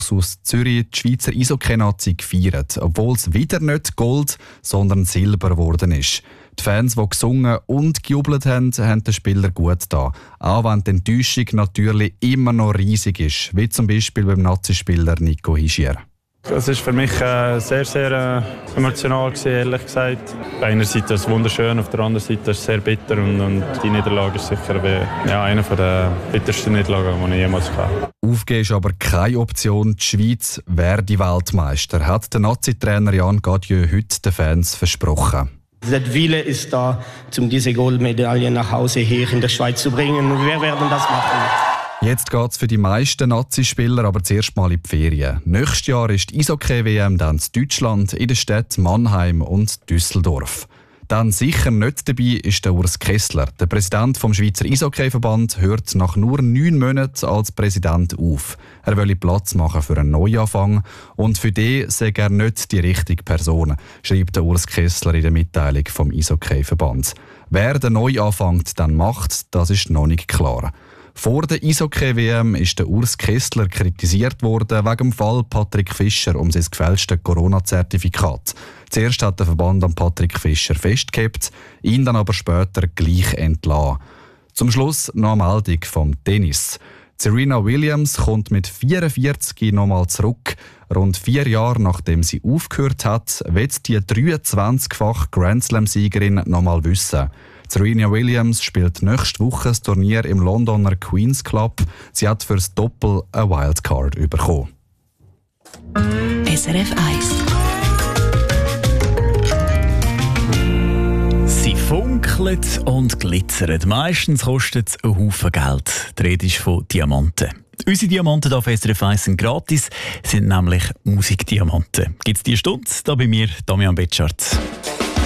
aus Zürich die Schweizer Eishockey-Nazi gefeiert, obwohl es wieder nicht Gold, sondern Silber geworden ist. Die Fans, die gesungen und gejubelt haben, haben den Spieler gut getan. Auch wenn die Enttäuschung natürlich immer noch riesig ist, wie zum Beispiel beim Nazi-Spieler Nico Hischier. Es war für mich sehr, sehr emotional, ehrlich gesagt. Einerseits ist es wunderschön, auf der anderen Seite ist es sehr bitter und die Niederlage ist sicher eine der bittersten Niederlagen, die ich jemals hatte. Aufgeben ist aber keine Option. Die Schweiz wäre die Weltmeister, hat der Nazi-Trainer Jan Gadieu heute den Fans versprochen. Der Wille ist da, um diese Goldmedaille nach Hause hier in der Schweiz zu bringen. Und wir werden das machen. Jetzt geht es für die meisten Nazi-Spieler aber zuerst mal in die Ferien. Nächstes Jahr ist die Eishockey-WM dann in Deutschland, in den Städten Mannheim und Düsseldorf. Dann sicher nicht dabei ist der Urs Kessler. Der Präsident vom Schweizer Eishockey-Verband hört nach nur 9 Monaten als Präsident auf. Er will Platz machen für einen Neuanfang und für den sei er nicht die richtige Person, schreibt der Urs Kessler in der Mitteilung vom Eishockey-Verband. Wer den Neuanfang dann macht, das ist noch nicht klar. Vor der Eishockey-WM ist der Urs Kessler kritisiert worden wegen dem Fall Patrick Fischer um sein gefälschte Corona-Zertifikat. Zuerst hat der Verband an Patrick Fischer festgehalten, ihn dann aber später gleich entlassen. Zum Schluss noch eine Meldung vom Tennis. Serena Williams kommt mit 44 nochmal zurück. Rund 4 Jahre nachdem sie aufgehört hat, wird die 23-fache Grand Slam-Siegerin nochmal wissen. Serena Williams spielt nächste Woche das Turnier im Londoner Queen's Club. Sie hat für das Doppel eine Wildcard bekommen. SRF 1. Sie funkelt und glitzert. Meistens kostet es einen Haufen Geld. Die Rede ist von Diamanten. Unsere Diamanten auf SRF 1 sind gratis, sind nämlich Musikdiamanten. Gibt es die Stunde? Da bei mir, Damian Betschart.